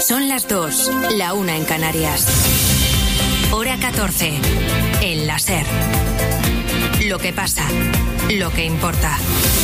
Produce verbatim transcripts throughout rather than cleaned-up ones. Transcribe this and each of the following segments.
Son las dos, la una en Canarias. Hora catorce, en la SER. Lo que pasa, lo que importa.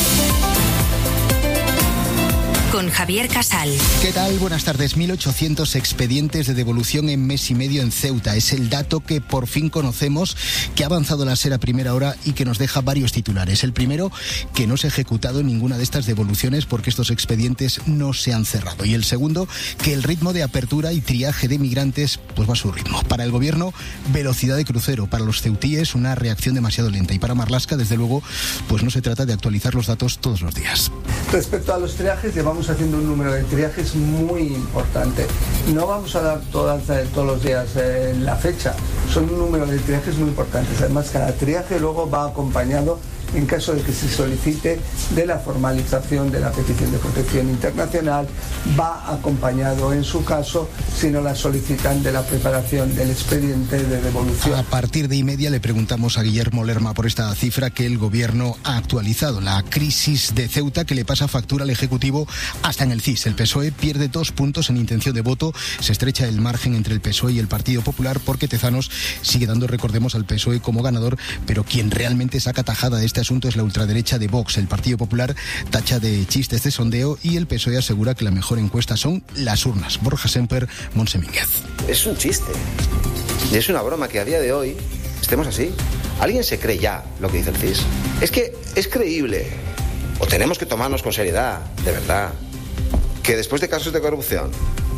Con Javier Casal. ¿Qué tal? Buenas tardes. mil ochocientos expedientes de devolución en mes y medio en Ceuta. Es el dato que por fin conocemos, que ha avanzado la SER a primera hora y que nos deja varios titulares. El primero, que no se ha ejecutado ninguna de estas devoluciones porque estos expedientes no se han cerrado. Y el segundo, que el ritmo de apertura y triaje de migrantes pues va a su ritmo. Para el gobierno, velocidad de crucero. Para los ceutíes, una reacción demasiado lenta. Y para Marlaska, desde luego, pues no se trata de actualizar los datos todos los días. Respecto a los triajes, llevamos haciendo un número de triajes muy importante. No vamos a dar todas, todos los días eh, la fecha, son un número de triajes muy importantes. Además, cada triaje luego va acompañado, en caso de que se solicite, de la formalización de la petición de protección internacional, va acompañado en su caso, si no la solicitan, de la preparación del expediente de devolución. A partir de y media le preguntamos a Guillermo Lerma por esta cifra que el gobierno ha actualizado. La crisis de Ceuta que le pasa factura al Ejecutivo hasta en el C I S. El P S O E pierde dos puntos en intención de voto, se estrecha el margen entre el P S O E y el Partido Popular porque Tezanos sigue dando, recordemos, al P S O E como ganador, pero quien realmente saca tajada de este asunto es la ultraderecha de Vox. El Partido Popular tacha de chiste este sondeo y el P S O E asegura que la mejor encuesta son las urnas. Borja Semper, Montse Mínguez. Es un chiste y es una broma que a día de hoy estemos así. ¿Alguien se cree ya lo que dice el C I S? Es que es creíble, o tenemos que tomarnos con seriedad, de verdad, que después de casos de corrupción,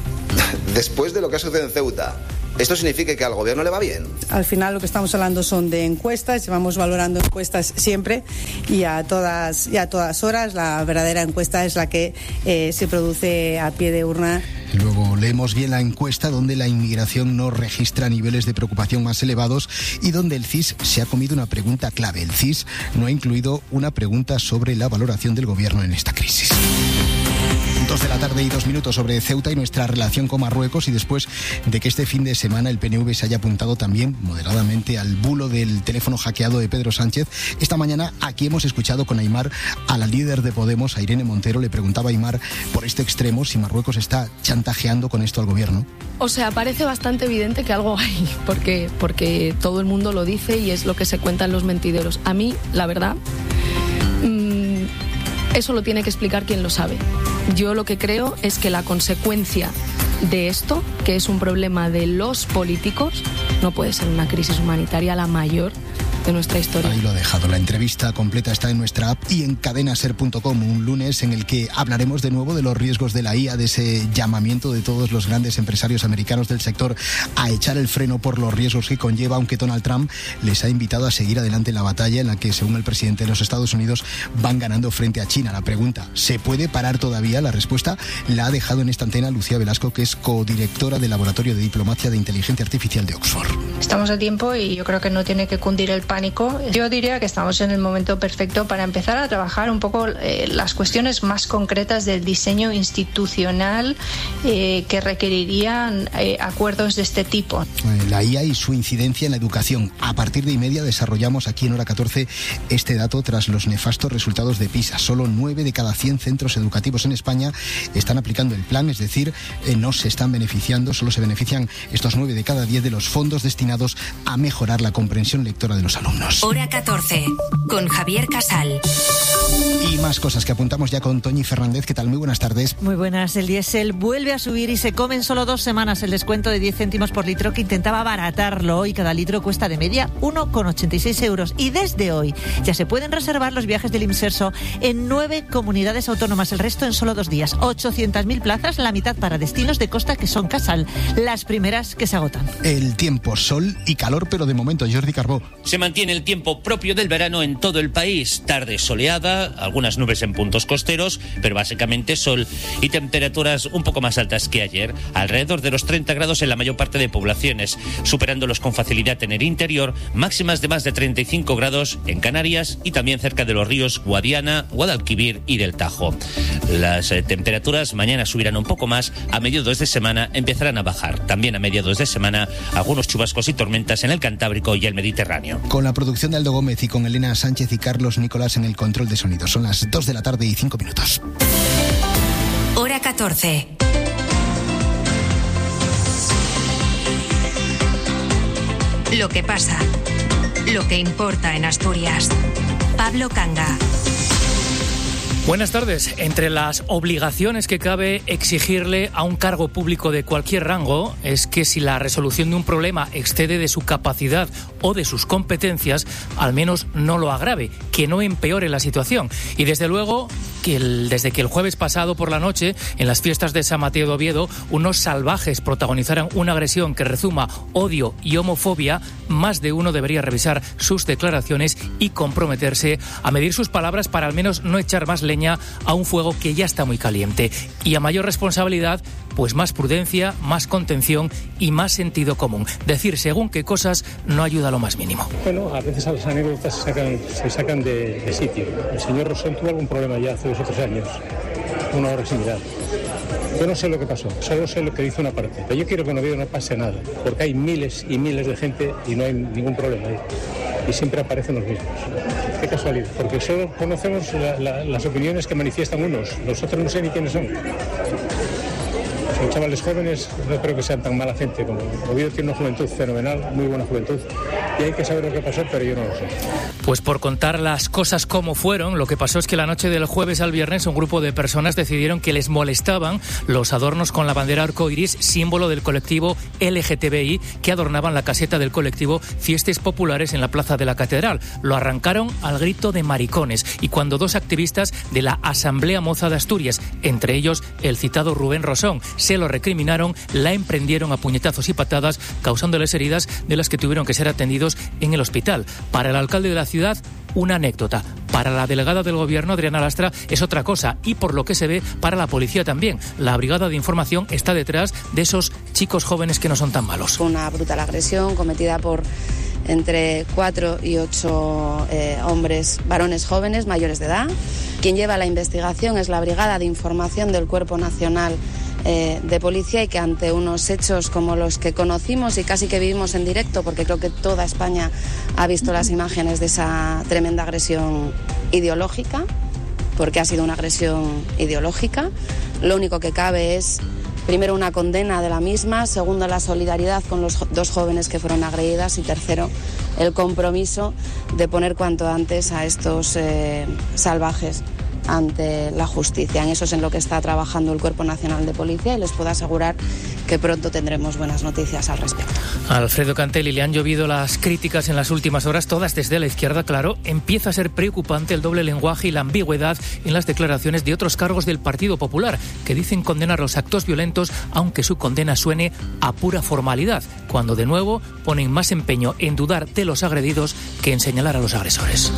después de lo que ha sucedido en Ceuta, ¿esto significa que al gobierno le va bien? Al final lo que estamos hablando son de encuestas, llevamos valorando encuestas siempre y a todas, y a todas horas. La verdadera encuesta es la que eh, se produce a pie de urna. Luego leemos bien la encuesta donde la inmigración no registra niveles de preocupación más elevados y donde el C I S se ha comido una pregunta clave. El C I S no ha incluido una pregunta sobre la valoración del gobierno en esta crisis. Dos de la tarde y dos minutos sobre Ceuta y nuestra relación con Marruecos, y después de que este fin de semana el P N V se haya apuntado también moderadamente al bulo del teléfono hackeado de Pedro Sánchez, esta mañana aquí hemos escuchado con Aimar a la líder de Podemos, a Irene Montero. Le preguntaba a Aimar por este extremo si Marruecos está chantajeando con esto al gobierno. O sea, parece bastante evidente que algo hay, porque, porque todo el mundo lo dice y es lo que se cuenta en los mentideros. A mí, la verdad, mmm, eso lo tiene que explicar quien lo sabe. Yo lo que creo es que la consecuencia de esto, que es un problema de los políticos, no puede ser una crisis humanitaria la mayor de nuestra historia. Ahí lo ha dejado. La entrevista completa está en nuestra app y en cadena ser punto com, un lunes en el que hablaremos de nuevo de los riesgos de la I A, de ese llamamiento de todos los grandes empresarios americanos del sector a echar el freno por los riesgos que conlleva, aunque Donald Trump les ha invitado a seguir adelante en la batalla en la que, según el presidente de los Estados Unidos, van ganando frente a China. La pregunta, ¿se puede parar todavía? La respuesta la ha dejado en esta antena Lucía Velasco, que es codirectora del Laboratorio de Diplomacia de Inteligencia Artificial de Oxford. Estamos a tiempo y yo creo que no tiene que cundir el pánico. Yo diría que estamos en el momento perfecto para empezar a trabajar un poco eh, las cuestiones más concretas del diseño institucional eh, que requerirían eh, acuerdos de este tipo. La I A y su incidencia en la educación. A partir de y media desarrollamos aquí en Hora catorce este dato tras los nefastos resultados de PISA. Solo nueve de cada cien centros educativos en España están aplicando el plan, es decir, eh, no se están beneficiando, solo se benefician estos nueve de cada diez de los fondos destinados a mejorar la comprensión lectora de los alumnos. Hora catorce, con Javier Casal. Y más cosas que apuntamos ya con Toñi Fernández. ¿Qué tal? Muy buenas tardes. Muy buenas. El diésel vuelve a subir y se come en solo dos semanas el descuento de diez céntimos por litro que intentaba abaratarlo. Hoy cada litro cuesta de media uno coma ochenta y seis euros. Y desde hoy ya se pueden reservar los viajes del Imserso en nueve comunidades autónomas. El resto en solo dos días. ochocientas mil plazas, la mitad para destinos de costa que son Casal. Las primeras que se agotan. El tiempo, sol y calor, pero de momento, Jordi Carbó. Se mantiene el tiempo propio del verano en todo el país. Tarde soleada, algunas nubes en puntos costeros, pero básicamente sol y temperaturas un poco más altas que ayer, alrededor de los treinta grados en la mayor parte de poblaciones, superándolos con facilidad en el interior, máximas de más de treinta y cinco grados en Canarias y también cerca de los ríos Guadiana, Guadalquivir y del Tajo. Las eh, temperaturas mañana subirán un poco más, a mediados de semana empezarán a bajar. También a mediados de semana algunos chubascos y tormentas en el Cantábrico y el Mediterráneo. Con la producción de Aldo Gómez y con Elena Sánchez y Carlos Nicolás en el control de sonido. Son las dos de la tarde y cinco minutos. Hora catorce. Lo que pasa, lo que importa en Asturias. Pablo Canga. Buenas tardes. Entre las obligaciones que cabe exigirle a un cargo público de cualquier rango es que si la resolución de un problema excede de su capacidad o de sus competencias, al menos no lo agrave, que no empeore la situación. Y desde luego, que el, desde que el jueves pasado por la noche, en las fiestas de San Mateo de Oviedo, unos salvajes protagonizaran una agresión que rezuma odio y homofobia, más de uno debería revisar sus declaraciones y comprometerse a medir sus palabras para al menos no echar más leña a un fuego que ya está muy caliente. Y a mayor responsabilidad, pues más prudencia, más contención y más sentido común. Decir según qué cosas no ayuda a lo más mínimo. Bueno, a veces a las anécdotas se sacan, se sacan de, de sitio. El señor Rosón tuvo algún problema ya hace dos o tres años, una hora similar. Yo no sé lo que pasó, solo sé lo que dice una parte. Pero yo quiero que en Oviedo no pase nada, porque hay miles y miles de gente y no hay ningún problema ahí. Y siempre aparecen los mismos. Qué casualidad, porque solo conocemos la, la, las opiniones que manifiestan unos, los otros no sé ni quiénes son. Son chavales jóvenes, no creo que sean tan mala gente como Oviedo. Tiene una juventud fenomenal, muy buena juventud, y hay que saber lo que pasó, pero yo no lo sé. Pues por contar las cosas como fueron, lo que pasó es que la noche del jueves al viernes un grupo de personas decidieron que les molestaban los adornos con la bandera arcoiris, símbolo del colectivo L G T B I, que adornaban la caseta del colectivo Fiestas Populares en la plaza de la Catedral. Lo arrancaron al grito de maricones, y cuando dos activistas de la Asamblea Moza de Asturias, entre ellos el citado Rubén Rosón, se lo recriminaron, la emprendieron a puñetazos y patadas, causándoles heridas de las que tuvieron que ser atendidos en el hospital. Para el alcalde de la ciudad, una anécdota. Para la delegada del gobierno, Adriana Lastra, es otra cosa, y por lo que se ve, para la policía también. La brigada de información está detrás de esos chicos jóvenes que no son tan malos. Una brutal agresión cometida por entre cuatro y ocho eh, hombres, varones jóvenes, mayores de edad. Quien lleva la investigación es la brigada de información del Cuerpo Nacional Eh, de Policía, y que ante unos hechos como los que conocimos y casi que vivimos en directo, porque creo que toda España ha visto las imágenes de esa tremenda agresión ideológica, porque ha sido una agresión ideológica, lo único que cabe es, primero, una condena de la misma, segundo, la solidaridad con los dos jóvenes que fueron agredidas, y tercero, el compromiso de poner cuanto antes a estos eh, salvajes ante la justicia. En eso es en lo que está trabajando el Cuerpo Nacional de Policía, y les puedo asegurar que pronto tendremos buenas noticias al respecto. A Alfredo Cantelli le han llovido las críticas en las últimas horas, todas desde la izquierda, claro. Empieza a ser preocupante el doble lenguaje y la ambigüedad en las declaraciones de otros cargos del Partido Popular, que dicen condenar los actos violentos, aunque su condena suene a pura formalidad, cuando de nuevo ponen más empeño en dudar de los agredidos que en señalar a los agresores.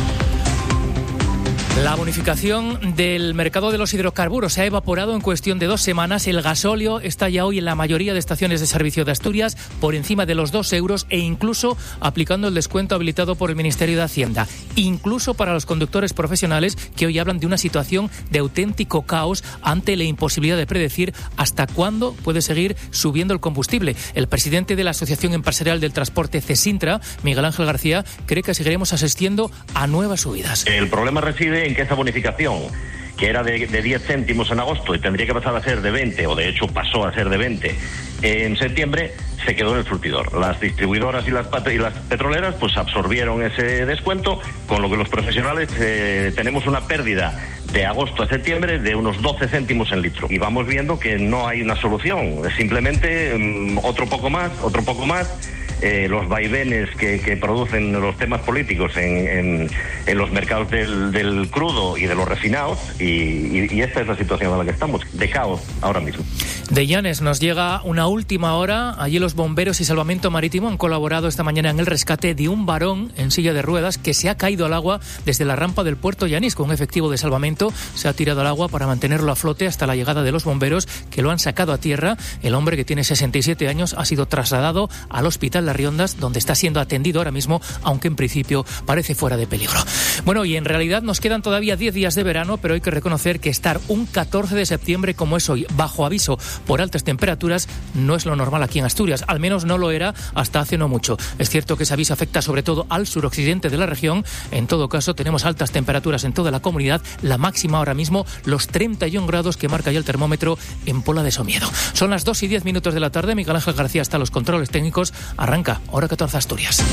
La bonificación del mercado de los hidrocarburos se ha evaporado en cuestión de dos semanas. El gasóleo está ya hoy en la mayoría de estaciones de servicio de Asturias por encima de los dos euros, e incluso aplicando el descuento habilitado por el Ministerio de Hacienda. Incluso para los conductores profesionales, que hoy hablan de una situación de auténtico caos ante la imposibilidad de predecir hasta cuándo puede seguir subiendo el combustible. El presidente de la Asociación Empresarial del Transporte, CESINTRA, Miguel Ángel García, cree que seguiremos asistiendo a nuevas subidas. El problema reside en que esa bonificación, que era de, de diez céntimos en agosto y tendría que pasar a ser de veinte, o de hecho pasó a ser de veinte en septiembre, se quedó en el surtidor. Las distribuidoras y las, y las petroleras pues absorbieron ese descuento, con lo que los profesionales eh, tenemos una pérdida de agosto a septiembre de unos doce céntimos en litro. Y vamos viendo que no hay una solución, es simplemente um, otro poco más, otro poco más. Eh, los vaivenes que, que producen los temas políticos en, en, en los mercados del, del crudo y de los refinados, y, y, y esta es la situación en la que estamos, de caos ahora mismo. De Llanes nos llega una última hora. Allí los bomberos y Salvamento Marítimo han colaborado esta mañana en el rescate de un varón en silla de ruedas que se ha caído al agua desde la rampa del puerto Llanis. Con un efectivo de salvamento se ha tirado al agua para mantenerlo a flote hasta la llegada de los bomberos, que lo han sacado a tierra. El hombre, que tiene sesenta y siete años, ha sido trasladado al hospital Las Riondas, donde está siendo atendido ahora mismo, aunque en principio parece fuera de peligro. Bueno, y en realidad nos quedan todavía diez días de verano, pero hay que reconocer que estar un catorce de septiembre como es hoy, bajo aviso por altas temperaturas, no es lo normal aquí en Asturias. Al menos no lo era hasta hace no mucho. Es cierto que ese aviso afecta sobre todo al suroccidente de la región. En todo caso, tenemos altas temperaturas en toda la comunidad. La máxima ahora mismo, los treinta y un grados que marca ya el termómetro en Pola de Somiedo. Son las dos y diez minutos de la tarde. Miguel Ángel García está a los controles técnicos. Arranca Hora catorce Asturias.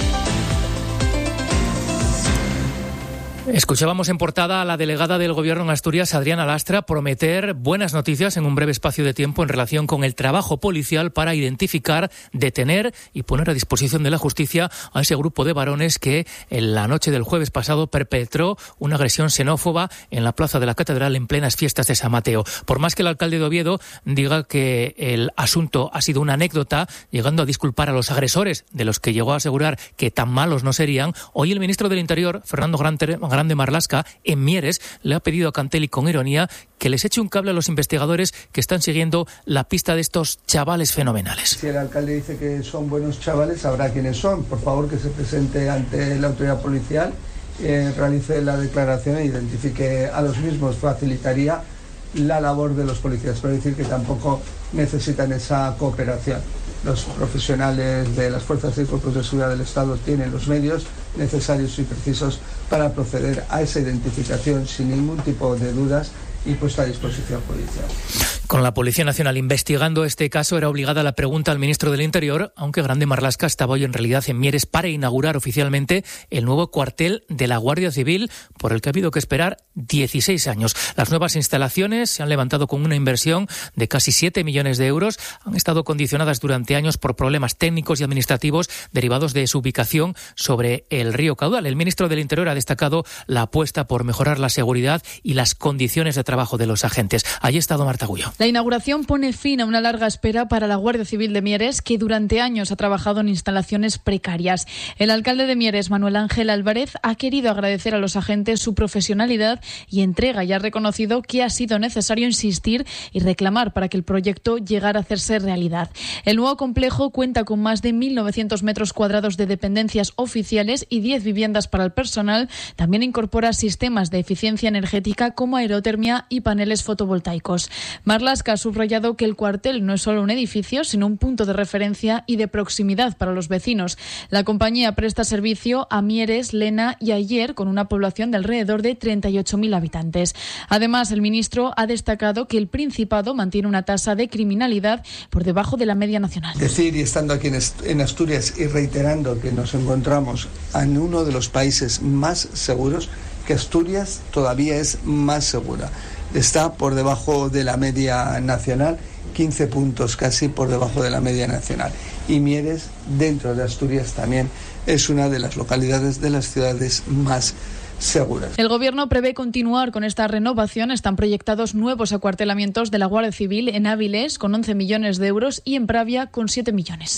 Escuchábamos en portada a la delegada del Gobierno en Asturias, Adriana Lastra, prometer buenas noticias en un breve espacio de tiempo en relación con el trabajo policial para identificar, detener y poner a disposición de la justicia a ese grupo de varones que en la noche del jueves pasado perpetró una agresión xenófoba en la plaza de la Catedral en plenas fiestas de San Mateo. Por más que el alcalde de Oviedo diga que el asunto ha sido una anécdota, llegando a disculpar a los agresores, de los que llegó a asegurar que tan malos no serían, hoy el ministro del Interior, Fernando Grande Grande Marlaska, en Mieres, le ha pedido a Cantelli con ironía que les eche un cable a los investigadores que están siguiendo la pista de estos chavales fenomenales. Si el alcalde dice que son buenos chavales, sabrá quiénes son. Por favor, que se presente ante la autoridad policial, eh, realice la declaración e identifique a los mismos. Facilitaría la labor de los policías, pero decir que tampoco necesitan esa cooperación. Los profesionales de las fuerzas y cuerpos de seguridad del Estado tienen los medios necesarios y precisos para proceder a esa identificación sin ningún tipo de dudas y puesta a disposición policial. Con la Policía Nacional investigando este caso, era obligada la pregunta al ministro del Interior, aunque Grande Marlaska estaba hoy en realidad en Mieres para inaugurar oficialmente el nuevo cuartel de la Guardia Civil, por el que ha habido que esperar dieciséis años. Las nuevas instalaciones se han levantado con una inversión de casi siete millones de euros. Han estado condicionadas durante años por problemas técnicos y administrativos derivados de su ubicación sobre el río Caudal. El ministro del Interior ha destacado la apuesta por mejorar la seguridad y las condiciones de trabajo de los agentes. Allí ha estado Marta Gullo. La inauguración pone fin a una larga espera para la Guardia Civil de Mieres, que durante años ha trabajado en instalaciones precarias. El alcalde de Mieres, Manuel Ángel Álvarez, ha querido agradecer a los agentes su profesionalidad y entrega y ha reconocido que ha sido necesario insistir y reclamar para que el proyecto llegara a hacerse realidad. El nuevo complejo cuenta con más de mil novecientos metros cuadrados de dependencias oficiales y diez viviendas para el personal. También incorpora sistemas de eficiencia energética como aerotermia y paneles fotovoltaicos. Marlaska ha subrayado que el cuartel no es solo un edificio, sino un punto de referencia y de proximidad para los vecinos. La compañía presta servicio a Mieres, Lena y Ayer, con una población de alrededor de treinta y ocho mil habitantes. Además, el ministro ha destacado que el Principado mantiene una tasa de criminalidad por debajo de la media nacional. Decir, y estando aquí en Asturias y reiterando que nos encontramos en uno de los países más seguros, que Asturias todavía es más segura. Está por debajo de la media nacional, quince puntos casi por debajo de la media nacional. Y Mieres, dentro de Asturias, también es una de las localidades de las ciudades más seguras. El Gobierno prevé continuar con esta renovación. Están proyectados nuevos acuartelamientos de la Guardia Civil en Áviles con once millones de euros y en Pravia con siete millones.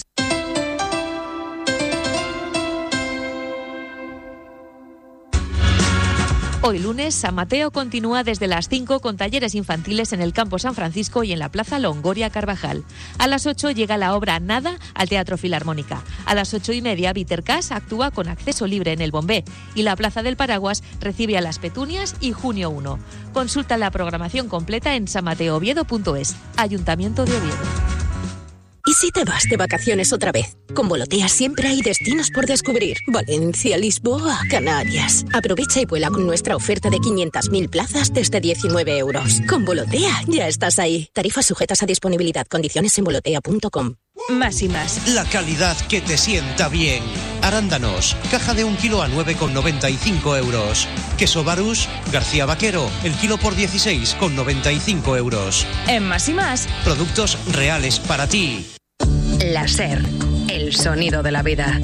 Hoy lunes, San Mateo continúa desde las cinco con talleres infantiles en el Campo San Francisco y en la Plaza Longoria Carvajal. A las ocho llega la obra Nada al Teatro Filarmónica. A las ocho y media, Vitercas actúa con acceso libre en el Bombé y la Plaza del Paraguas recibe a Las Petunias y Junio uno. Consulta la programación completa en san mateo oviedo punto es. Ayuntamiento de Oviedo. ¿Y si te vas de vacaciones otra vez? Con Volotea siempre hay destinos por descubrir. Valencia, Lisboa, Canarias. Aprovecha y vuela con nuestra oferta de quinientas mil plazas desde diecinueve euros. Con Volotea ya estás ahí. Tarifas sujetas a disponibilidad. Condiciones en volotea punto com. Más y más. La calidad que te sienta bien. Arándanos, caja de un kilo a nueve con noventa y cinco euros. Queso Barús, García Vaquero, el kilo por dieciséis con noventa y cinco euros. En Más y Más. Productos reales para ti. La SER, el sonido de la vida.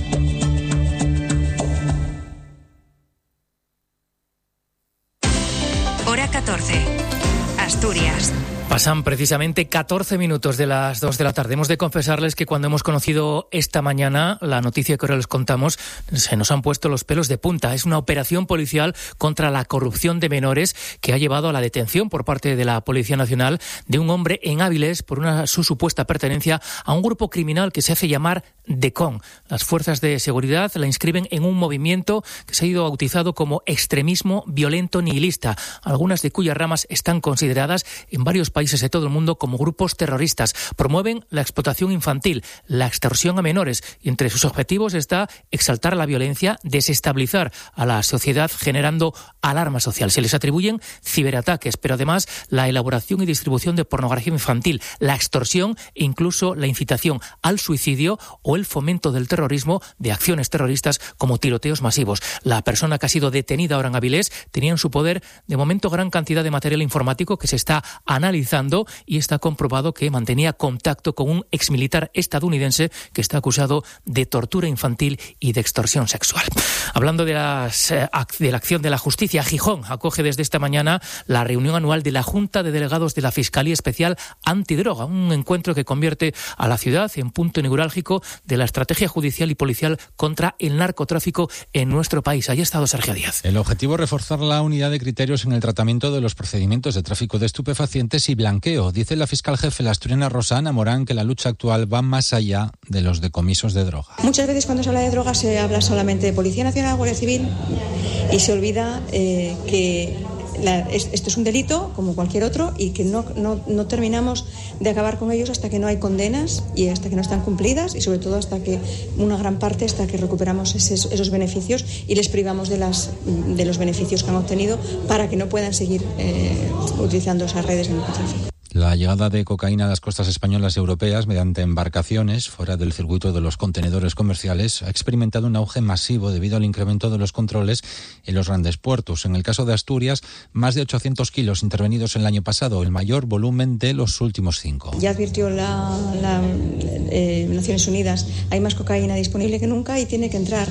Hora catorce, Asturias. Pasan precisamente catorce minutos de las dos de la tarde. Hemos de confesarles que cuando hemos conocido esta mañana la noticia que ahora les contamos, se nos han puesto los pelos de punta. Es una operación policial contra la corrupción de menores que ha llevado a la detención por parte de la Policía Nacional de un hombre en Áviles por una su supuesta pertenencia a un grupo criminal que se hace llamar DECON. Las fuerzas de seguridad la inscriben en un movimiento que se ha ido bautizado como extremismo violento nihilista, algunas de cuyas ramas están consideradas en varios países de todo el mundo como grupos terroristas. Promueven la explotación infantil, la extorsión a menores y entre sus objetivos está exaltar la violencia, desestabilizar a la sociedad generando alarma social. Se les atribuyen ciberataques, pero además la elaboración y distribución de pornografía infantil, la extorsión e incluso la incitación al suicidio o el fomento del terrorismo, de acciones terroristas como tiroteos masivos. La persona que ha sido detenida ahora en Avilés tenía en su poder de momento gran cantidad de material informático que se está analizando y está comprobado que mantenía contacto con un exmilitar estadounidense que está acusado de tortura infantil y de extorsión sexual. Hablando de, las, de la acción de la justicia, Gijón acoge desde esta mañana la reunión anual de la Junta de Delegados de la Fiscalía Especial Antidroga, un encuentro que convierte a la ciudad en punto neurálgico de la estrategia judicial y policial contra el narcotráfico en nuestro país. Allí ha estado Sergio Díaz. El objetivo es reforzar la unidad de criterios en el tratamiento de los procedimientos de tráfico de estupefacientes y blanqueo. Dice la fiscal jefe, la asturiana Rosana Morán, que la lucha actual va más allá de los decomisos de droga. Muchas veces cuando se habla de drogas se habla solamente de Policía Nacional, Guardia Civil y se olvida eh, que la, es, esto es un delito como cualquier otro y que no, no, no terminamos de acabar con ellos hasta que no hay condenas y hasta que no están cumplidas y sobre todo hasta que una gran parte hasta que recuperamos esos, esos beneficios y les privamos de, las, de los beneficios que han obtenido para que no puedan seguir eh, utilizando esas redes de narcotráfico. La llegada de cocaína a las costas españolas y europeas mediante embarcaciones fuera del circuito de los contenedores comerciales ha experimentado un auge masivo debido al incremento de los controles en los grandes puertos. En el caso de Asturias, más de ochocientos kilos intervenidos el año pasado, el mayor volumen de los últimos cinco. Ya advirtió la, la eh, Naciones Unidas, hay más cocaína disponible que nunca y tiene que entrar.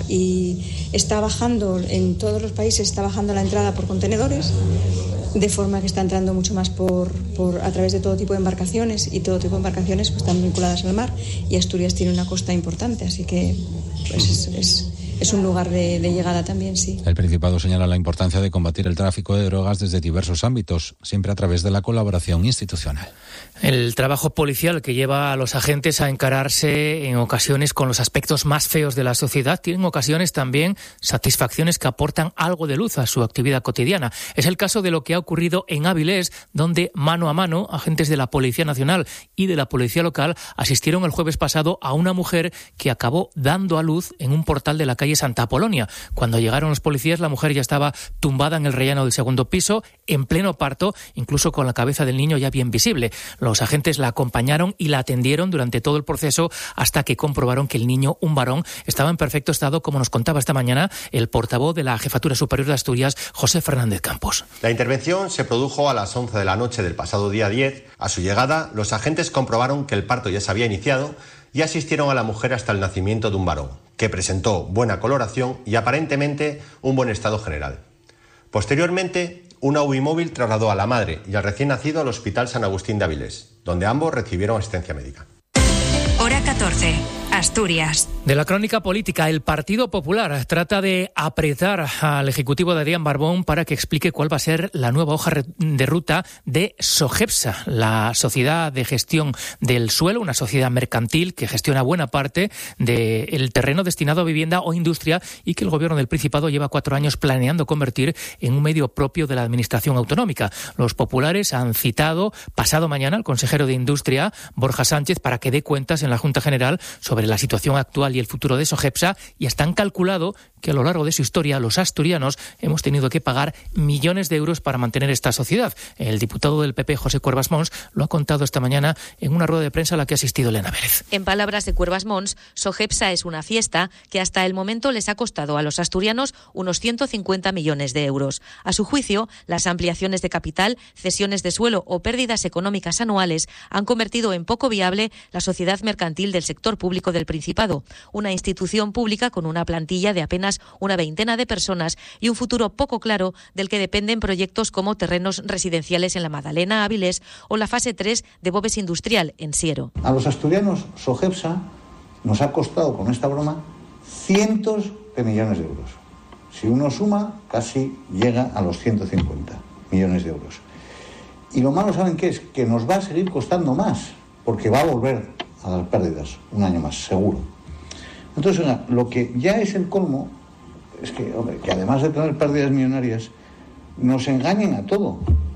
Y está bajando, en todos los países está bajando la entrada por contenedores, de forma que está entrando mucho más por, por a través de todo tipo de embarcaciones y todo tipo de embarcaciones pues, están vinculadas al mar y Asturias tiene una costa importante, así que pues, es, es, es un lugar de, de llegada también, sí. El Principado señala la importancia de combatir el tráfico de drogas desde diversos ámbitos, siempre a través de la colaboración institucional. El trabajo policial que lleva a los agentes a encararse en ocasiones con los aspectos más feos de la sociedad tiene en ocasiones también satisfacciones que aportan algo de luz a su actividad cotidiana. Es el caso de lo que ha ocurrido en Áviles, donde mano a mano agentes de la Policía Nacional y de la Policía Local asistieron el jueves pasado a una mujer que acabó dando a luz en un portal de la calle Santa Apolonia. Cuando llegaron los policías, la mujer ya estaba tumbada en el rellano del segundo piso, en pleno parto, incluso con la cabeza del niño ya bien visible. Los agentes la acompañaron y la atendieron durante todo el proceso hasta que comprobaron que el niño, un varón, estaba en perfecto estado, como nos contaba esta mañana el portavoz de la Jefatura Superior de Asturias, José Fernández Campos. La intervención se produjo a las once de la noche del pasado día diez. A su llegada, los agentes comprobaron que el parto ya se había iniciado y asistieron a la mujer hasta el nacimiento de un varón, que presentó buena coloración y aparentemente un buen estado general. Posteriormente, una U B I móvil trasladó a la madre y al recién nacido al Hospital San Agustín de Avilés, donde ambos recibieron asistencia médica. Hora catorce, Asturias. De la crónica política, el Partido Popular trata de apretar al Ejecutivo de Adrián Barbón para que explique cuál va a ser la nueva hoja de ruta de SOGEPSA, la Sociedad de Gestión del Suelo, una sociedad mercantil que gestiona buena parte del terreno destinado a vivienda o industria y que el Gobierno del Principado lleva cuatro años planeando convertir en un medio propio de la Administración autonómica. Los populares han citado pasado mañana al consejero de Industria, Borja Sánchez, para que dé cuentas en la Junta General sobre la situación actual y el futuro de SOGEPSA, y hasta han calculado que a lo largo de su historia los asturianos hemos tenido que pagar millones de euros para mantener esta sociedad. El diputado del P P, José Cuervas Mons, lo ha contado esta mañana en una rueda de prensa a la que ha asistido Elena Vélez. En palabras de Cuervas Mons, SOGEPSA es una fiesta que hasta el momento les ha costado a los asturianos unos ciento cincuenta millones de euros. A su juicio, las ampliaciones de capital, cesiones de suelo o pérdidas económicas anuales han convertido en poco viable la sociedad mercantil del sector público Médico del Principado, una institución pública con una plantilla de apenas una veintena de personas y un futuro poco claro del que dependen proyectos como terrenos residenciales en la Madalena, Avilés, o la fase tres de Boves Industrial en Siero. A los asturianos, Sogepsa nos ha costado con esta broma cientos de millones de euros. Si uno suma, casi llega a los ciento cincuenta millones de euros. Y lo malo, ¿saben qué es? Que nos va a seguir costando más, porque va a volver a dar pérdidas un año más, seguro. Entonces, oiga, lo que ya es el colmo es que, hombre, que además de tener pérdidas millonarias, nos engañen a todo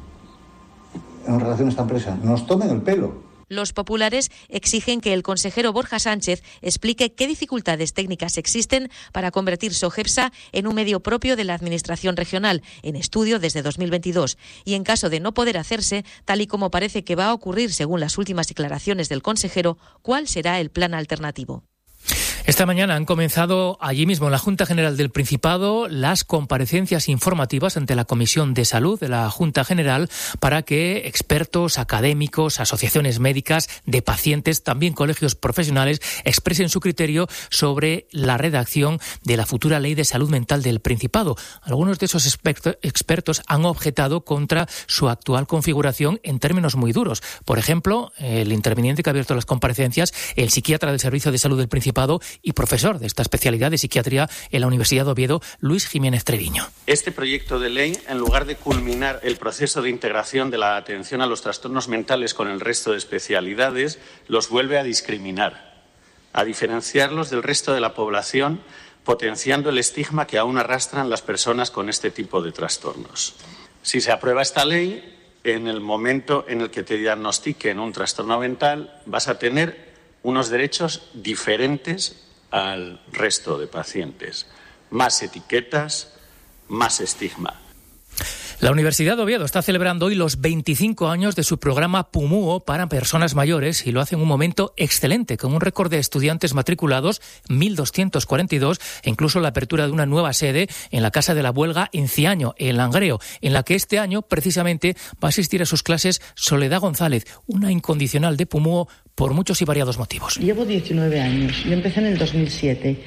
en relación a esta empresa, nos tomen el pelo. Los populares exigen que el consejero Borja Sánchez explique qué dificultades técnicas existen para convertir Sogepsa en un medio propio de la Administración regional, en estudio desde dos mil veintidós. Y en caso de no poder hacerse, tal y como parece que va a ocurrir según las últimas declaraciones del consejero, ¿cuál será el plan alternativo? Esta mañana han comenzado allí mismo en la Junta General del Principado las comparecencias informativas ante la Comisión de Salud de la Junta General para que expertos, académicos, asociaciones médicas, de pacientes, también colegios profesionales expresen su criterio sobre la redacción de la futura Ley de Salud Mental del Principado. Algunos de esos expertos han objetado contra su actual configuración en términos muy duros. Por ejemplo, el interviniente que ha abierto las comparecencias, el psiquiatra del Servicio de Salud del Principado y profesor de esta especialidad de psiquiatría en la Universidad de Oviedo, Luis Jiménez Treviño. Este proyecto de ley, en lugar de culminar el proceso de integración de la atención a los trastornos mentales con el resto de especialidades, los vuelve a discriminar, a diferenciarlos del resto de la población, potenciando el estigma que aún arrastran las personas con este tipo de trastornos. Si se aprueba esta ley, en el momento en el que te diagnostiquen un trastorno mental, vas a tener unos derechos diferentes al resto de pacientes. Más etiquetas, más estigma. La Universidad de Oviedo está celebrando hoy los veinticinco años de su programa PUMUO para personas mayores y lo hace en un momento excelente, con un récord de estudiantes matriculados, mil doscientos cuarenta y dos, e incluso la apertura de una nueva sede en la Casa de la Huelga en Ciaño, en Langreo, en la que este año precisamente va a asistir a sus clases Soledad González, una incondicional de PUMUO por muchos y variados motivos. Llevo diecinueve años, yo empecé en el dos mil siete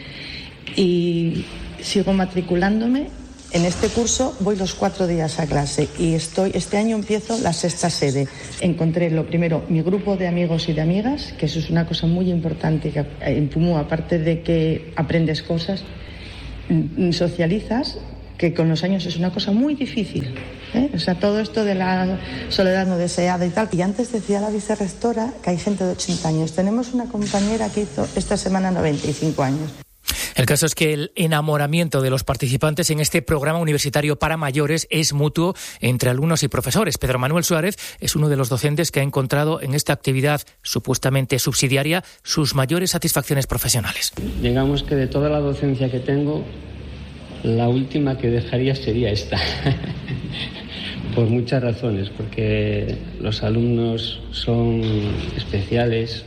y sigo matriculándome. En este curso voy los cuatro días a clase y estoy este año empiezo la sexta sede. Encontré lo primero mi grupo de amigos y de amigas, que eso es una cosa muy importante que en PUMUO, aparte de que aprendes cosas, socializas, que con los años es una cosa muy difícil, ¿eh? O sea, todo esto de la soledad no deseada y tal. Y antes decía la vicerrectora que hay gente de ochenta años. Tenemos una compañera que hizo esta semana noventa y cinco años. El caso es que el enamoramiento de los participantes en este programa universitario para mayores es mutuo entre alumnos y profesores. Pedro Manuel Suárez es uno de los docentes que ha encontrado en esta actividad supuestamente subsidiaria sus mayores satisfacciones profesionales. Digamos que de toda la docencia que tengo, la última que dejaría sería esta. Por muchas razones, porque los alumnos son especiales,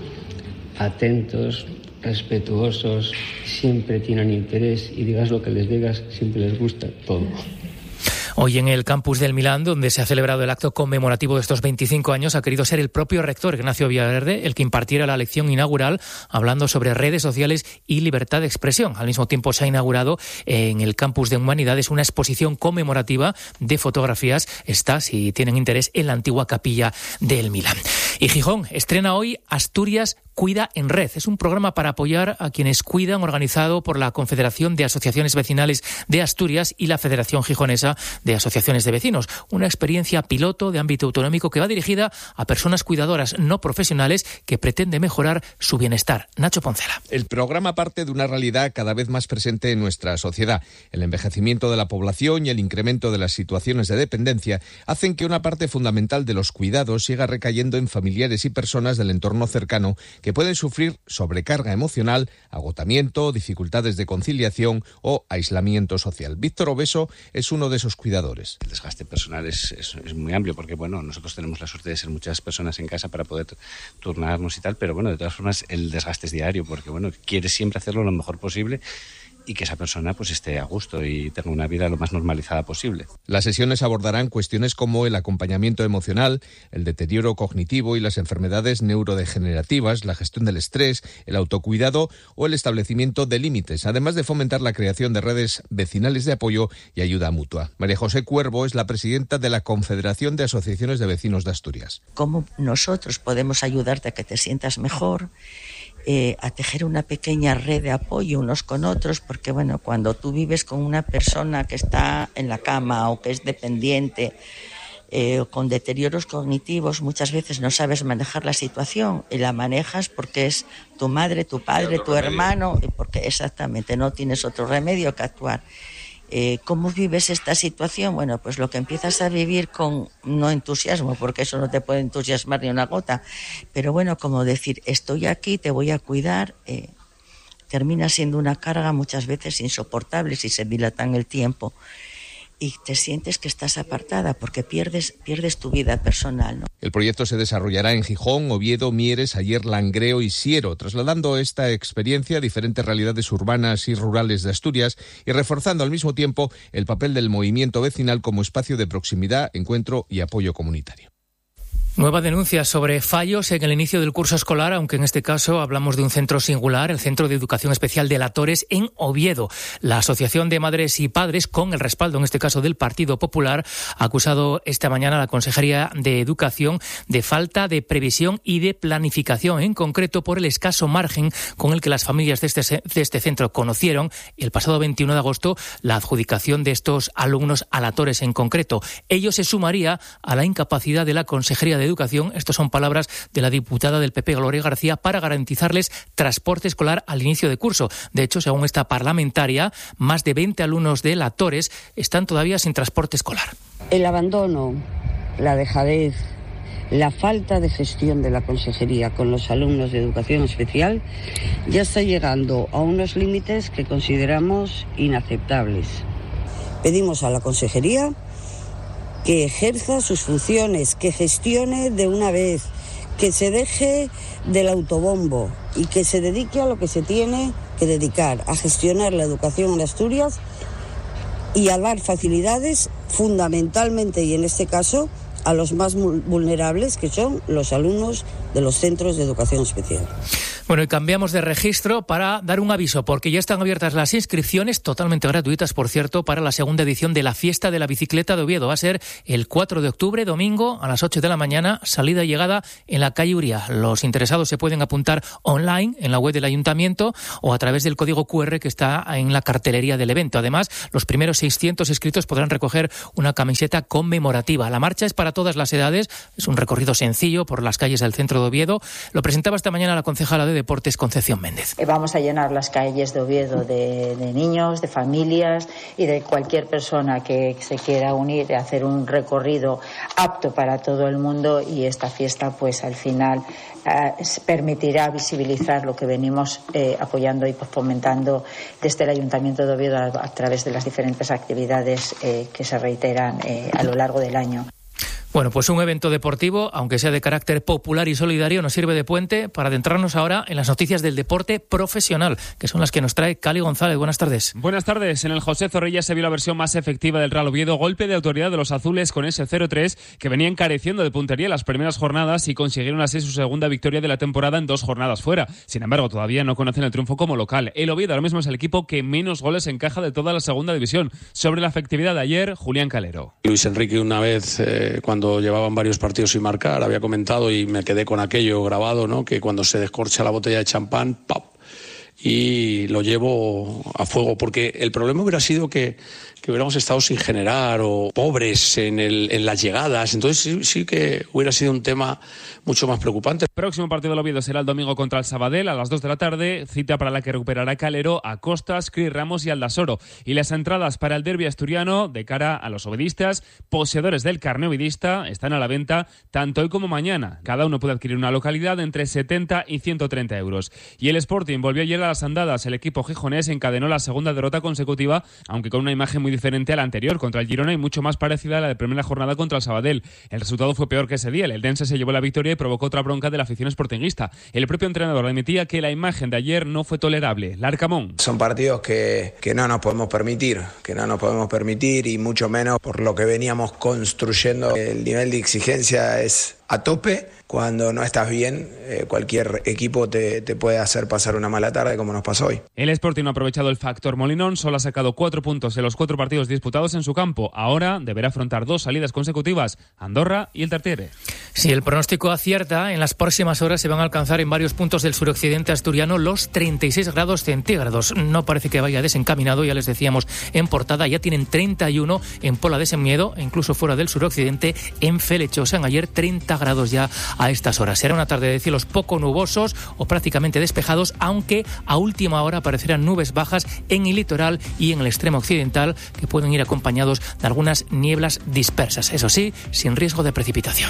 atentos, respetuosos, siempre tienen interés y digas lo que les digas, siempre les gusta todo. Hoy en el campus del Milán, donde se ha celebrado el acto conmemorativo de estos veinticinco años, ha querido ser el propio rector, Ignacio Villaverde, el que impartiera la lección inaugural hablando sobre redes sociales y libertad de expresión. Al mismo tiempo se ha inaugurado en el campus de Humanidades una exposición conmemorativa de fotografías. Está, si tienen interés, en la antigua capilla del Milán. Y Gijón estrena hoy Asturias Cuida en Red. Es un programa para apoyar a quienes cuidan, organizado por la Confederación de Asociaciones Vecinales de Asturias y la Federación Gijonesa de Asociaciones de Vecinos. Una experiencia piloto de ámbito autonómico que va dirigida a personas cuidadoras no profesionales que pretende mejorar su bienestar. Nacho Poncela. El programa parte de una realidad cada vez más presente en nuestra sociedad. El envejecimiento de la población y el incremento de las situaciones de dependencia hacen que una parte fundamental de los cuidados siga recayendo en familiares y personas del entorno cercano que pueden sufrir sobrecarga emocional, agotamiento, dificultades de conciliación o aislamiento social. Víctor Obeso es uno de esos cuidadores. El desgaste personal es, es, es muy amplio porque, bueno, nosotros tenemos la suerte de ser muchas personas en casa para poder turnarnos y tal, pero bueno, de todas formas el desgaste es diario porque, bueno, quieres siempre hacerlo lo mejor posible y que esa persona pues esté a gusto y tenga una vida lo más normalizada posible. Las sesiones abordarán cuestiones como el acompañamiento emocional, el deterioro cognitivo y las enfermedades neurodegenerativas, la gestión del estrés, el autocuidado o el establecimiento de límites, además de fomentar la creación de redes vecinales de apoyo y ayuda mutua. María José Cuervo es la presidenta de la Confederación de Asociaciones de Vecinos de Asturias. ¿Cómo nosotros podemos ayudarte a que te sientas mejor? Eh, a tejer una pequeña red de apoyo unos con otros, porque bueno, cuando tú vives con una persona que está en la cama o que es dependiente eh, o con deterioros cognitivos, muchas veces no sabes manejar la situación y la manejas porque es tu madre, tu padre, tu hermano, y porque exactamente no tienes otro remedio que actuar. Eh, ¿Cómo vives esta situación? Bueno, pues lo que empiezas a vivir con no entusiasmo, porque eso no te puede entusiasmar ni una gota, pero bueno, como decir, estoy aquí, te voy a cuidar, eh, termina siendo una carga muchas veces insoportable si se dilata en el tiempo y te sientes que estás apartada porque pierdes, pierdes tu vida personal, ¿no? El proyecto se desarrollará en Gijón, Oviedo, Mieres, Aller, Langreo y Siero, trasladando esta experiencia a diferentes realidades urbanas y rurales de Asturias y reforzando al mismo tiempo el papel del movimiento vecinal como espacio de proximidad, encuentro y apoyo comunitario. Nueva denuncia sobre fallos en el inicio del curso escolar, aunque en este caso hablamos de un centro singular, el Centro de Educación Especial de La Torres en Oviedo. La Asociación de Madres y Padres, con el respaldo en este caso del Partido Popular, ha acusado esta mañana a la Consejería de Educación de falta de previsión y de planificación, en concreto por el escaso margen con el que las familias de este, de este centro conocieron el pasado veintiuno de agosto la adjudicación de estos alumnos a La Torres en concreto. Ello se sumaría a la incapacidad de la Consejería de Educación, estas son palabras de la diputada del P P, Gloria García, para garantizarles transporte escolar al inicio de curso. De hecho, según esta parlamentaria, más de veinte alumnos de La Torres están todavía sin transporte escolar. El abandono, la dejadez, la falta de gestión de la Consejería con los alumnos de Educación Especial ya está llegando a unos límites que consideramos inaceptables. Pedimos a la Consejería que ejerza sus funciones, que gestione de una vez, que se deje del autobombo y que se dedique a lo que se tiene que dedicar, a gestionar la educación en Asturias y a dar facilidades fundamentalmente, y en este caso, a los más vulnerables, que son los alumnos de los centros de educación especial. Bueno, y cambiamos de registro para dar un aviso, porque ya están abiertas las inscripciones, totalmente gratuitas, por cierto, para la segunda edición de la Fiesta de la Bicicleta de Oviedo. Va a ser el cuatro de octubre, domingo, a las ocho de la mañana, salida y llegada en la calle Uría. Los interesados se pueden apuntar online en la web del Ayuntamiento o a través del código cu erre que está en la cartelería del evento. Además, los primeros seiscientos inscritos podrán recoger una camiseta conmemorativa. La marcha es para todas las edades, es un recorrido sencillo por las calles del centro de Oviedo. Lo presentaba esta mañana la concejala de Deportes, Concepción Méndez. Vamos a llenar las calles de Oviedo de, de niños, de familias y de cualquier persona que se quiera unir a hacer un recorrido apto para todo el mundo, y esta fiesta pues al final eh, permitirá visibilizar lo que venimos eh, apoyando y fomentando desde el Ayuntamiento de Oviedo a, a través de las diferentes actividades eh, que se reiteran eh, a lo largo del año. Bueno, pues un evento deportivo, aunque sea de carácter popular y solidario, nos sirve de puente para adentrarnos ahora en las noticias del deporte profesional, que son las que nos trae Cali González. Buenas tardes. Buenas tardes. En el José Zorrilla se vio la versión más efectiva del Real Oviedo, golpe de autoridad de los azules con ese cero tres que venían careciendo de puntería en las primeras jornadas y consiguieron así su segunda victoria de la temporada en dos jornadas fuera. Sin embargo, todavía no conocen el triunfo como local. El Oviedo ahora mismo es el equipo que menos goles encaja de toda la segunda división. Sobre la efectividad de ayer, Julián Calero. Luis Enrique una vez, eh, cuando llevaban varios partidos sin marcar, había comentado y me quedé con aquello grabado, ¿no? Que cuando se descorcha la botella de champán, ¡pap! Y lo llevo a fuego, porque el problema hubiera sido que, que hubiéramos estado sin generar o pobres en, el, en las llegadas, entonces sí, sí que hubiera sido un tema mucho más preocupante. El próximo partido del Oviedo será el domingo contra el Sabadell a las dos de la tarde, cita para la que recuperará Calero a Costas, Cris Ramos y Aldasoro. Y las entradas para el derbi asturiano de cara a los ovedistas, poseedores del carné ovidista, están a la venta tanto hoy como mañana. Cada uno puede adquirir una localidad entre setenta y ciento treinta euros. Y el Sporting volvió ayer a las andadas. El equipo gijonés encadenó la segunda derrota consecutiva, aunque con una imagen muy diferente a la anterior contra el Girona y mucho más parecida a la de primera jornada contra el Sabadell. El resultado fue peor que ese día. El eldense se llevó la victoria y provocó otra bronca de la afición sportinguista. El propio entrenador admitía que la imagen de ayer no fue tolerable. Larcamón. Son partidos que, que no nos podemos permitir, que no nos podemos permitir y mucho menos por lo que veníamos construyendo. El nivel de exigencia es a tope. Cuando no estás bien, eh, cualquier equipo te, te puede hacer pasar una mala tarde como nos pasó hoy. El Sporting no ha aprovechado el factor Molinón, solo ha sacado cuatro puntos en los cuatro partidos disputados en su campo. Ahora deberá afrontar dos salidas consecutivas, Andorra y el Tartiere. Si el pronóstico acierta, en las próximas horas se van a alcanzar en varios puntos del suroccidente asturiano los treinta y seis grados centígrados. No parece que vaya desencaminado, ya les decíamos en portada, ya tienen treinta y uno en Pola de Semiedo, e incluso fuera del suroccidente, en Felechosa, en ayer treinta grados ya a estas horas. Será una tarde de cielos poco nubosos o prácticamente despejados, aunque a última hora aparecerán nubes bajas en el litoral y en el extremo occidental, que pueden ir acompañados de algunas nieblas dispersas, eso sí, sin riesgo de precipitación.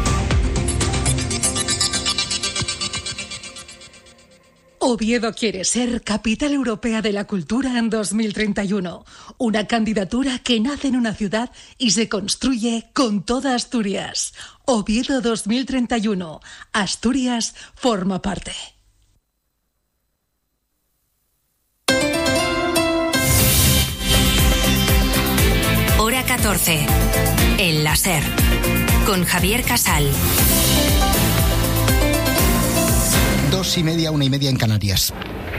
Oviedo quiere ser Capital Europea de la Cultura en dos mil treinta y uno. Una candidatura que nace en una ciudad y se construye con toda Asturias. Oviedo dos mil treinta y uno. Asturias forma parte. Hora catorce. El láser. Con Javier Casal. Dos y media, una y media en Canarias.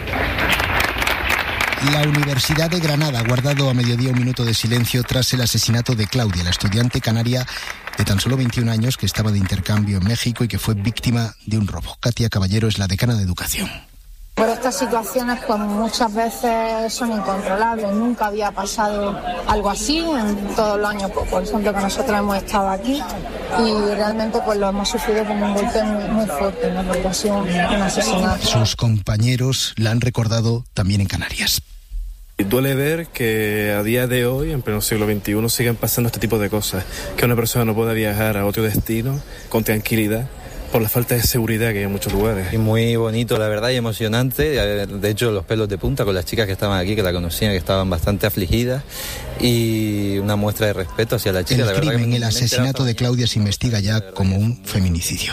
La Universidad de Granada ha guardado a mediodía un minuto de silencio tras el asesinato de Claudia, la estudiante canaria de tan solo veintiún años que estaba de intercambio en México y que fue víctima de un robo. Katia Caballero es la decana de Educación. Pero estas situaciones pues muchas veces son incontrolables. Nunca había pasado algo así en todos los años, pues, por ejemplo, que nosotros hemos estado aquí, y realmente pues lo hemos sufrido como un golpe muy, muy fuerte, ¿no? Porque ha sido un, un asesinato. Sus compañeros la han recordado también en Canarias. Duele ver que a día de hoy, en pleno siglo veintiuno, siguen pasando este tipo de cosas, que una persona no pueda viajar a otro destino con tranquilidad por la falta de seguridad que hay en muchos lugares. Y muy bonito, la verdad, y emocionante. De hecho, los pelos de punta con las chicas que estaban aquí, que la conocían, que estaban bastante afligidas, y una muestra de respeto hacia la chica. El la crimen, verdad que el asesinato de Claudia se investiga ya como un feminicidio.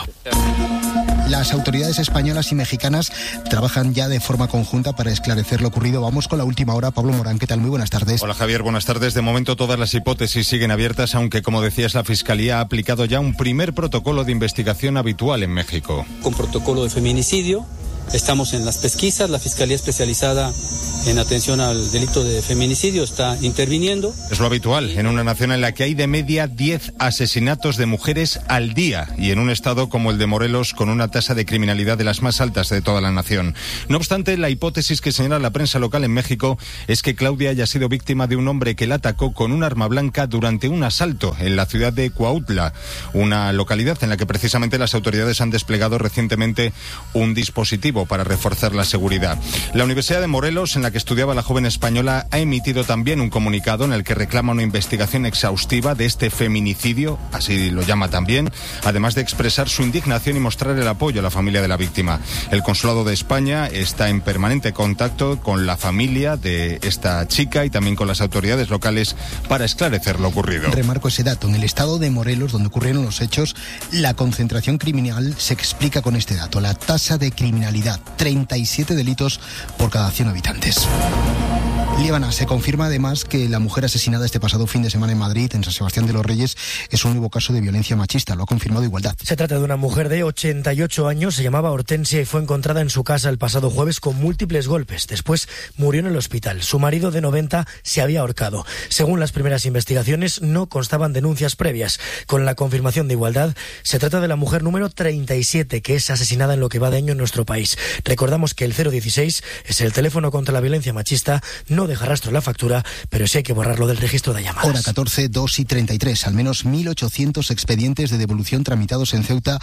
Las autoridades españolas y mexicanas trabajan ya de forma conjunta para esclarecer lo ocurrido. Vamos con la última hora. Pablo Morán, ¿qué tal? Muy buenas tardes. Hola Javier, buenas tardes. De momento todas las hipótesis siguen abiertas, aunque como decías, la Fiscalía ha aplicado ya un primer protocolo de investigación habitual en México. Con protocolo de feminicidio. Estamos en las pesquisas, la Fiscalía especializada en atención al delito de feminicidio está interviniendo. Es lo habitual en una nación en la que hay de media diez asesinatos de mujeres al día y en un estado como el de Morelos con una tasa de criminalidad de las más altas de toda la nación. No obstante, la hipótesis que señala la prensa local en México es que Claudia haya sido víctima de un hombre que la atacó con un arma blanca durante un asalto en la ciudad de Cuautla, una localidad en la que precisamente las autoridades han desplegado recientemente un dispositivo para reforzar la seguridad. La Universidad de Morelos, en la que estudiaba la joven española, ha emitido también un comunicado en el que reclama una investigación exhaustiva de este feminicidio, así lo llama también, además de expresar su indignación y mostrar el apoyo a la familia de la víctima. El Consulado de España está en permanente contacto con la familia de esta chica y también con las autoridades locales para esclarecer lo ocurrido. Remarco ese dato. En el estado de Morelos, donde ocurrieron los hechos, la concentración criminal se explica con este dato. La tasa de criminalidad, treinta y siete delitos por cada cien habitantes. Líbana, se confirma además que la mujer asesinada este pasado fin de semana en Madrid, en San Sebastián de los Reyes, es un nuevo caso de violencia machista. Lo ha confirmado Igualdad. Se trata de una mujer de ochenta y ocho años, se llamaba Hortensia y fue encontrada en su casa el pasado jueves con múltiples golpes. Después murió en el hospital. Su marido de noventa se había ahorcado. Según las primeras investigaciones, no constaban denuncias previas. Con la confirmación de Igualdad, se trata de la mujer número treinta y siete que es asesinada en lo que va de año en nuestro país. Recordamos que el cero dieciséis es el teléfono contra la violencia machista. No deja rastro en la factura, pero sí hay que borrarlo del registro de llamadas. Hora catorce, dos y treinta y tres. Al menos mil ochocientos expedientes de devolución tramitados en Ceuta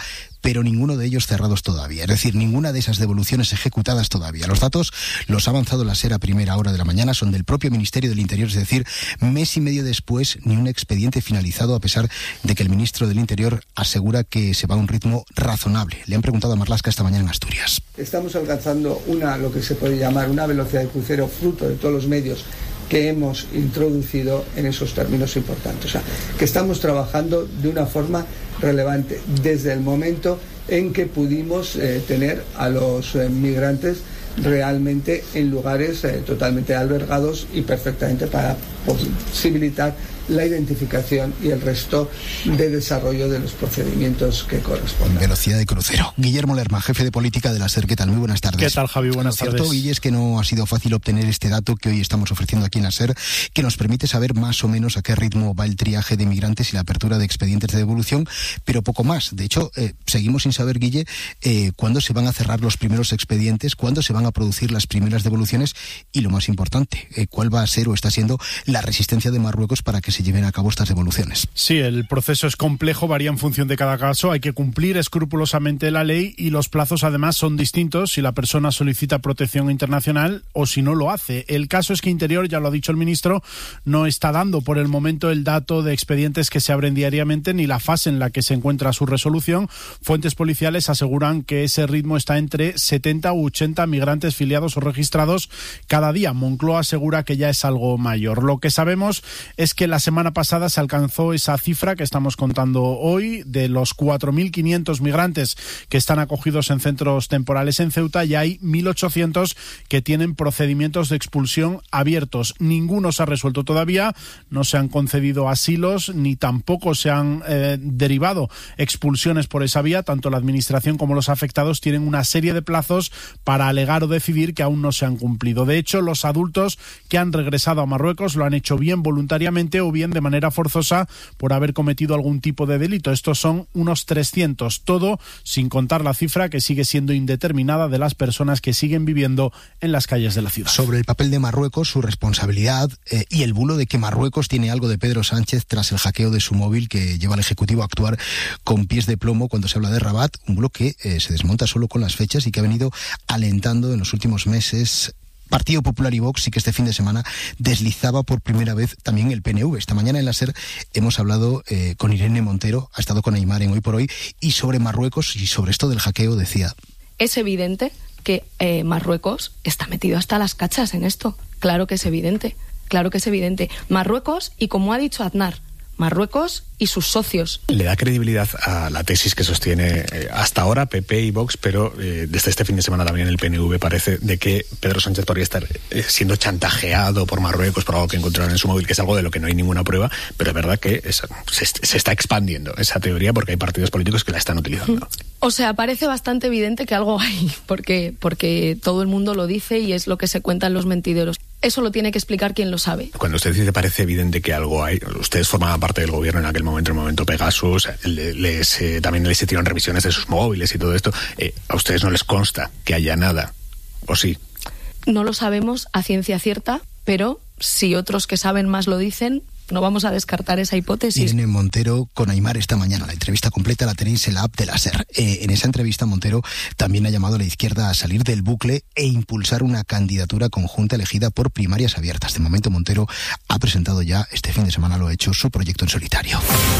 pero ninguno de ellos cerrados todavía. Es decir, ninguna de esas devoluciones ejecutadas todavía. Los datos los ha avanzado la SER a primera hora de la mañana, son del propio Ministerio del Interior, es decir, mes y medio después, ni un expediente finalizado, a pesar de que el ministro del Interior asegura que se va a un ritmo razonable. Le han preguntado a Marlaska esta mañana en Asturias. Estamos alcanzando una, lo que se puede llamar una velocidad de crucero fruto de todos los medios que hemos introducido en esos términos importantes. O sea, que estamos trabajando de una forma relevante desde el momento en que pudimos eh, tener a los eh, migrantes realmente en lugares eh, totalmente albergados y perfectamente para posibilitar la identificación y el resto de desarrollo de los procedimientos que corresponden. Velocidad de crucero. Guillermo Lerma, jefe de política de la SER. ¿Qué tal? Muy buenas tardes. ¿Qué tal, Javi? Buenas Cierto, tardes. Guille, es que no ha sido fácil obtener este dato que hoy estamos ofreciendo aquí en la SER, que nos permite saber más o menos a qué ritmo va el triaje de migrantes y la apertura de expedientes de devolución, pero poco más. De hecho, eh, seguimos sin saber, Guille, eh, cuándo se van a cerrar los primeros expedientes, cuándo se van a producir las primeras devoluciones y, lo más importante, eh, cuál va a ser o está siendo la resistencia de Marruecos para que se lleven a cabo estas devoluciones. Sí, el proceso es complejo, varía en función de cada caso, hay que cumplir escrupulosamente la ley y los plazos además son distintos si la persona solicita protección internacional o si no lo hace. El caso es que Interior, ya lo ha dicho el ministro, no está dando por el momento el dato de expedientes que se abren diariamente ni la fase en la que se encuentra su resolución. Fuentes policiales aseguran que ese ritmo está entre setenta u ochenta migrantes filiados o registrados cada día. Moncloa asegura que ya es algo mayor. Lo que sabemos es que la semana pasada se alcanzó esa cifra que estamos contando hoy, de los cuatro mil quinientos migrantes que están acogidos en centros temporales en Ceuta, y hay mil ochocientos que tienen procedimientos de expulsión abiertos. Ninguno se ha resuelto todavía, no se han concedido asilos ni tampoco se han eh, derivado expulsiones por esa vía. Tanto la administración como los afectados tienen una serie de plazos para alegar o decidir que aún no se han cumplido. De hecho, los adultos que han regresado a Marruecos lo han hecho bien voluntariamente o bien de manera forzosa por haber cometido algún tipo de delito. Estos son unos trescientos, todo sin contar la cifra que sigue siendo indeterminada de las personas que siguen viviendo en las calles de la ciudad. Sobre el papel de Marruecos, su responsabilidad eh, y el bulo de que Marruecos tiene algo de Pedro Sánchez tras el hackeo de su móvil que lleva al Ejecutivo a actuar con pies de plomo cuando se habla de Rabat, un bulo que eh, se desmonta solo con las fechas y que ha venido alentando en los últimos meses Partido Popular y Vox, y que este fin de semana deslizaba por primera vez también el P N V. Esta mañana en la SER hemos hablado eh, con Irene Montero, ha estado con Aymar en Hoy por Hoy, y sobre Marruecos y sobre esto del hackeo decía: es evidente que eh, Marruecos está metido hasta las cachas en esto. Claro que es evidente, claro que es evidente. Marruecos, y como ha dicho Aznar, Marruecos y sus socios. Le da credibilidad a la tesis que sostiene eh, hasta ahora P P y Vox, pero eh, desde este fin de semana también el P N V parece de que Pedro Sánchez podría estar eh, siendo chantajeado por Marruecos por algo que encontraron en su móvil, que es algo de lo que no hay ninguna prueba, pero es verdad que es, se, se está expandiendo esa teoría porque hay partidos políticos que la están utilizando. O sea, parece bastante evidente que algo hay, porque, porque todo el mundo lo dice y es lo que se cuenta en los mentideros. Eso lo tiene que explicar quien lo sabe. Cuando usted dice parece evidente que algo hay, ustedes formaban parte del gobierno en aquel momento, en el momento Pegasus, les, eh, también les hicieron revisiones de sus móviles y todo esto. Eh, ¿A ustedes no les consta que haya nada? ¿O sí? No lo sabemos a ciencia cierta, pero si otros que saben más lo dicen, no vamos a descartar esa hipótesis. Irene Montero con Aymar esta mañana. La entrevista completa la tenéis en la app de la SER. Eh, en esa entrevista Montero también ha llamado a la izquierda a salir del bucle e impulsar una candidatura conjunta elegida por primarias abiertas. De momento Montero ha presentado ya, este fin de semana lo ha hecho, su proyecto en solitario.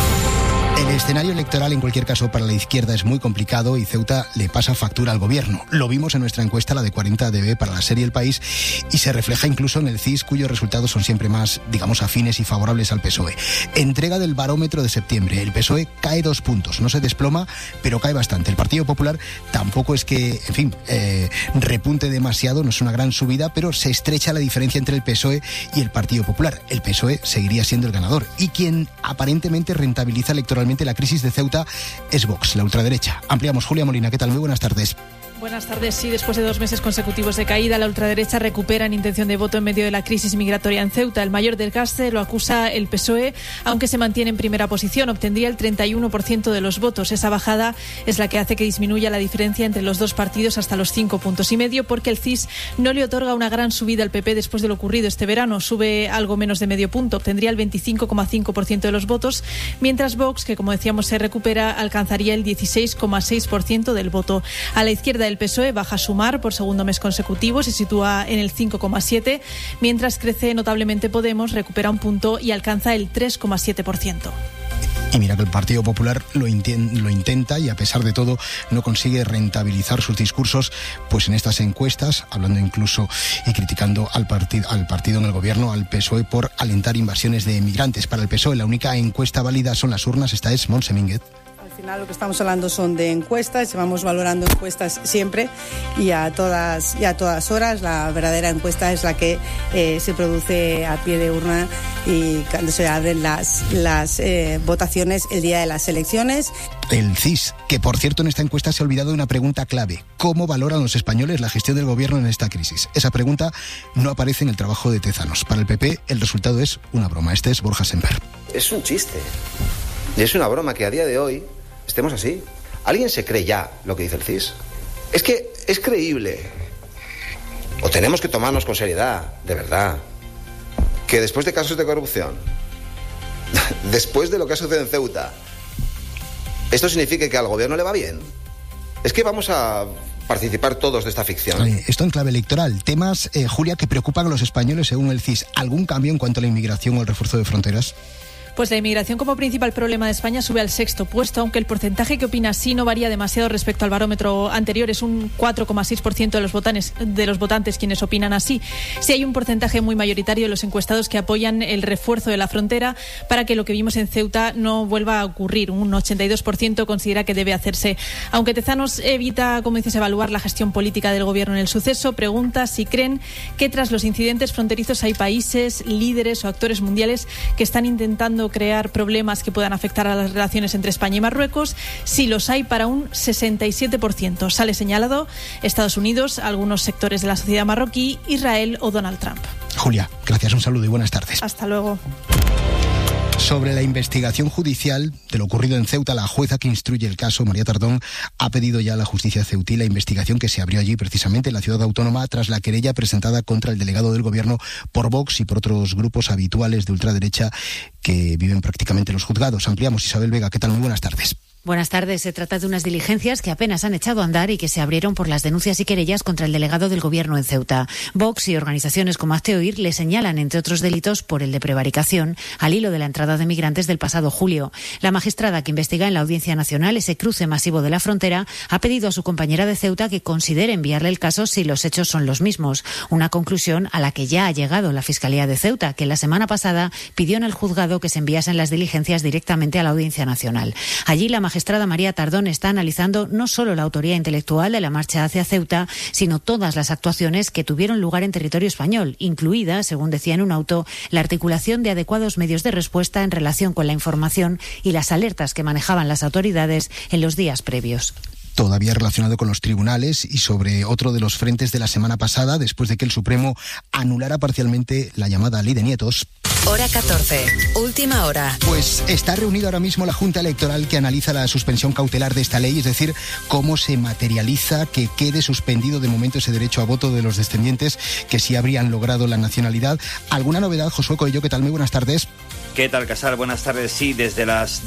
El escenario electoral, en cualquier caso, para la izquierda es muy complicado y Ceuta le pasa factura al gobierno. Lo vimos en nuestra encuesta, la de cuarenta D B para la serie El País, y se refleja incluso en el C I S, cuyos resultados son siempre más, digamos, afines y favorables al P S O E. Entrega del barómetro de septiembre. El P S O E cae dos puntos. No se desploma, pero cae bastante. El Partido Popular tampoco es que, en fin, eh, repunte demasiado, no es una gran subida, pero se estrecha la diferencia entre el P S O E y el Partido Popular. El P S O E seguiría siendo el ganador. Y quien aparentemente rentabiliza electoralmente la crisis de Ceuta es Vox, la ultraderecha. Ampliamos. Julia Molina, ¿qué tal? Muy buenas tardes. Buenas tardes. Sí, después de dos meses consecutivos de caída, la ultraderecha recupera en intención de voto en medio de la crisis migratoria en Ceuta. El mayor desgaste lo acusa el P S O E, aunque se mantiene en primera posición. Obtendría el treinta y uno por ciento de los votos. Esa bajada es la que hace que disminuya la diferencia entre los dos partidos hasta los cinco puntos y medio, porque el C I S no le otorga una gran subida al P P después de lo ocurrido este verano. Sube algo menos de medio punto. Obtendría el veinticinco coma cinco por ciento de los votos, mientras Vox, que como decíamos se recupera, alcanzaría el dieciséis coma seis por ciento del voto. A la izquierda del P S O E baja Sumar por segundo mes consecutivo, se sitúa en el cinco coma siete, mientras crece notablemente Podemos, recupera un punto y alcanza el tres coma siete por ciento. Y mira que el Partido Popular lo, inten- lo intenta y a pesar de todo no consigue rentabilizar sus discursos pues en estas encuestas, hablando incluso y criticando al, partid- al partido en el gobierno, al P S O E, por alentar invasiones de migrantes. Para el P S O E la única encuesta válida son las urnas. Esta es Montse Mínguez. Al final lo que estamos hablando son de encuestas, llevamos valorando encuestas siempre y a todas y a todas horas. La verdadera encuesta es la que eh, se produce a pie de urna y cuando se abren las, las eh, votaciones el día de las elecciones. El C I S, que por cierto en esta encuesta se ha olvidado de una pregunta clave: ¿cómo valoran los españoles la gestión del gobierno en esta crisis? Esa pregunta no aparece en el trabajo de Tezanos. Para el P P el resultado es una broma. Este es Borja Semper. Es un chiste y es una broma que a día de hoy estemos así. ¿Alguien se cree ya lo que dice el C I S? Es que es creíble. O tenemos que tomarnos con seriedad, de verdad, que después de casos de corrupción, después de lo que ha sucedido en Ceuta, ¿esto significa que al gobierno le va bien? Es que vamos a participar todos de esta ficción. Oye, esto en clave electoral. Temas, eh, Julia, que preocupan a los españoles según el C I S. ¿Algún cambio en cuanto a la inmigración o el refuerzo de fronteras? Pues la inmigración como principal problema de España sube al sexto puesto, aunque el porcentaje que opina sí no varía demasiado respecto al barómetro anterior. Es un cuatro coma seis por ciento de los votantes, de los votantes quienes opinan así. Sí hay un porcentaje muy mayoritario de los encuestados que apoyan el refuerzo de la frontera para que lo que vimos en Ceuta no vuelva a ocurrir. Un ochenta y dos por ciento considera que debe hacerse. Aunque Tezanos evita, como dices, evaluar la gestión política del gobierno en el suceso, pregunta si creen que tras los incidentes fronterizos hay países, líderes o actores mundiales que están intentando crear problemas que puedan afectar a las relaciones entre España y Marruecos. Sí los hay, para un sesenta y siete por ciento. Sale señalado Estados Unidos, algunos sectores de la sociedad marroquí, Israel o Donald Trump. Julia, gracias, un saludo y buenas tardes. Hasta luego. Sobre la investigación judicial de lo ocurrido en Ceuta, la jueza que instruye el caso, María Tardón, ha pedido ya a la justicia ceutí la investigación que se abrió allí, precisamente en la ciudad autónoma, tras la querella presentada contra el delegado del gobierno por Vox y por otros grupos habituales de ultraderecha que viven prácticamente en los juzgados. Ampliamos. Isabel Vega, ¿qué tal? Muy buenas tardes. Buenas tardes. Se trata de unas diligencias que apenas han echado a andar y que se abrieron por las denuncias y querellas contra el delegado del gobierno en Ceuta. Vox y organizaciones como Hazte Oír le señalan, entre otros delitos, por el de prevaricación, al hilo de la entrada de migrantes del pasado julio. La magistrada que investiga en la Audiencia Nacional ese cruce masivo de la frontera ha pedido a su compañera de Ceuta que considere enviarle el caso si los hechos son los mismos. Una conclusión a la que ya ha llegado la Fiscalía de Ceuta, que la semana pasada pidió en el juzgado que se enviasen las diligencias directamente a la Audiencia Nacional. Allí la magistrada magistrada María Tardón está analizando no solo la autoría intelectual de la marcha hacia Ceuta, sino todas las actuaciones que tuvieron lugar en territorio español, incluida, según decía en un auto, la articulación de adecuados medios de respuesta en relación con la información y las alertas que manejaban las autoridades en los días previos. Todavía relacionado con los tribunales y sobre otro de los frentes de la semana pasada, después de que el Supremo anulara parcialmente la llamada Ley de Nietos. Hora catorce, última hora. Pues está reunida ahora mismo la Junta Electoral que analiza la suspensión cautelar de esta ley, es decir, cómo se materializa que quede suspendido de momento ese derecho a voto de los descendientes que sí habrían logrado la nacionalidad. ¿Alguna novedad, Josué Coello? ¿Qué tal? Muy buenas tardes. ¿Qué tal, Casal? Buenas tardes. Sí, desde las